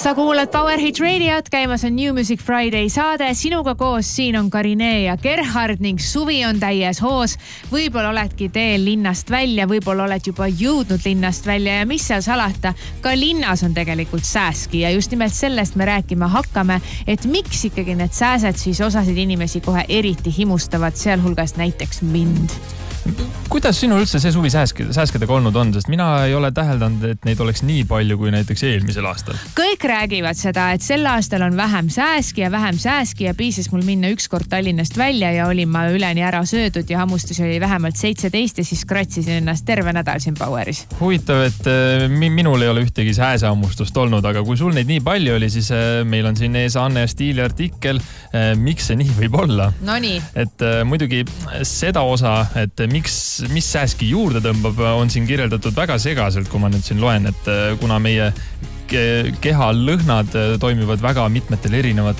Sa kuulad Power Hit Radiot, käimas on New Music Friday saade. Sinuga koos siin on Karine ja Gerhard ning suvi on täies hoos. Võib-olla oledki teel linnast välja, võib-olla oled juba jõudnud linnast välja ja mis seal salata, ka linnas on tegelikult sääski ja just nimelt sellest me rääkima hakkame, et miks ikkagi need sääsed siis osasid inimesi kohe eriti himustavad, sealhulgas näiteks mind. Kuidas sinu üldse see suvi sääskedega olnud on? Sest mina ei ole täheldanud, et neid oleks nii palju kui näiteks eelmisel aastal. Kõik räägivad seda, et sel aastal on vähem sääski ja piisas mul minna ükskord Tallinnast välja ja olin ma üleni ära söödud ja hammustusi oli vähemalt 17 ja siis kratsisin ennast terve nädal siin Poweris. Huvitav, et minul ei ole ühtegi sääsehammustust olnud, aga kui sul neid nii palju oli, siis meil on siin ees Anne ja Stiili artikkel, miks see nii võib olla. No nii. Et muidugi seda osa, et mis sääski juurde tõmbab, on siin kirjeldatud väga segaselt, kui ma nüüd siin loen, et kuna meie keha lõhnad toimivad väga mitmetel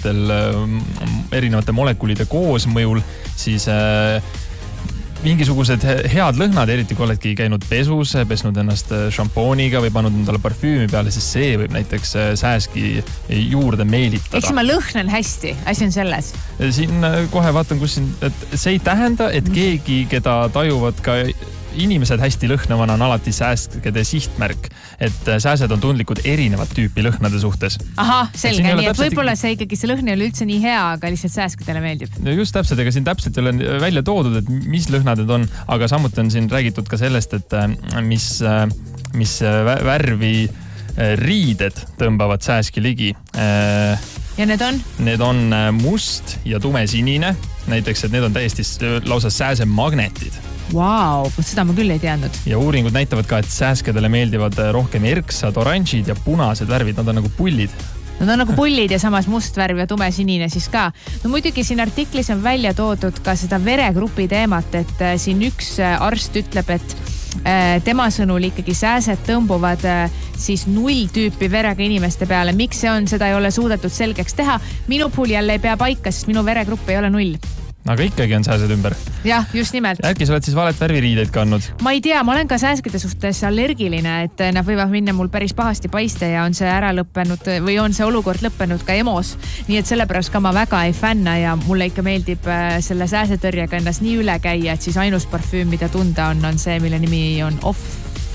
erinevate molekulide koosmõjul, siis mingisugused head lõhnad, eriti kui oledki käinud pesus, pesnud ennast šampooniga või pannud endale parfüümi peale, siis see võib näiteks sääski juurde meelitada. Eks ma lõhnen hästi, asi on selles. Siin kohe vaatan, kus siin, et see ei tähenda, et keegi, keda tajuvad ka inimesed hästi lõhnavana, on alati sääskede sihtmärk, et sääsed on tundlikud erinevat tüüpi lõhnade suhtes. Aha, selge, nii et võib-olla see ikkagi see lõhn ei ole üldse nii hea, aga lihtsalt sääskedele meeldib. Just täpselt, ega siin täpselt ei ole välja toodud, et mis lõhnad need on, aga samuti on siin räägitud ka sellest, et mis värvi riided tõmbavad sääski ligi. Ja need on? Need on must ja tumesinine, näiteks, et need on täiesti lausa sääsemagnetid. Vau, seda ma küll ei teadnud. Ja uuringud näitavad ka, et sääskedele meeldivad rohkem erksad, oranžid ja punased värvid, nad on nagu pullid. Nad on nagu pullid ja samas must värv ja tumesinine siis ka. No muidugi siin artiklis on välja toodud ka seda veregrupi teemat, et siin üks arst ütleb, et tema sõnul ikkagi sääsed tõmbuvad siis 0 tüüpi verega inimeste peale. Miks see on, seda ei ole suudetud selgeks teha. Minu puhul jälle ei pea paika, sest minu veregrupp ei ole 0. Aga ikkagi on sääsed ümber. Jah, just nimelt. Äkki sa oled siis valet värviriideid kandnud? Ma ei tea, ma olen ka sääskede suhtes allergiline, et nad võivad minna mul päris pahasti paiste ja on see ära lõppenud või on see olukord lõppenud ka EMO-s. Nii et sellepärast ka ma väga ei fänna ja mulle ikka meeldib selle sääsetõrjega ennast nii üle käia, et siis ainus parfüüm, mida tunda on see, mille nimi on Off.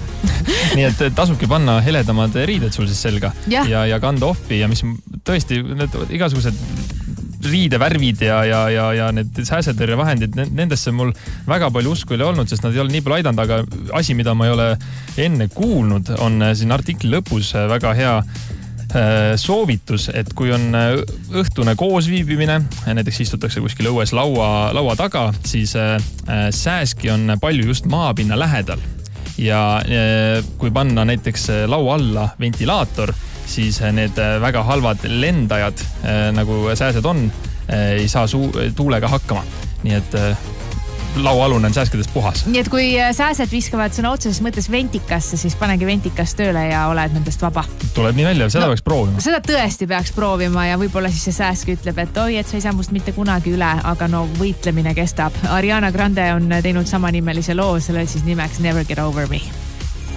Nii et tasubki panna heledamad riided sul siis selga ja kanda Offi ja mis tõesti need igasugused riidevärvid ja need sääsetõrjevahendid, nendesse mul väga palju usku ei olnud, sest nad ei ole nii palju aidanud, aga asi, mida ma ei ole enne kuulnud, on siin artikli lõpus väga hea soovitus, et kui on õhtune koosviibimine, näiteks istutakse kuskil õues laua taga, siis sääski on palju just maapinna lähedal. Ja kui panna näiteks laua alla ventilaator, siis need väga halvad lendajad, nagu sääsed on, ei saa tuulega hakkama. Nii et lauaalune on sääskedest puhas. Nii et kui sääsed viskavad sõna otseses mõttes ventikasse, siis panegi ventikas tööle ja oled nendest vaba. Tuleb nii välja, seda peaks proovima. Seda tõesti peaks proovima ja võib-olla siis see sääsk ütleb, et oi, et sa ei saa must mitte kunagi üle, aga no võitlemine kestab. Ariana Grande on teinud samanimelise loo, sellel siis nimeks Never Get Over Me.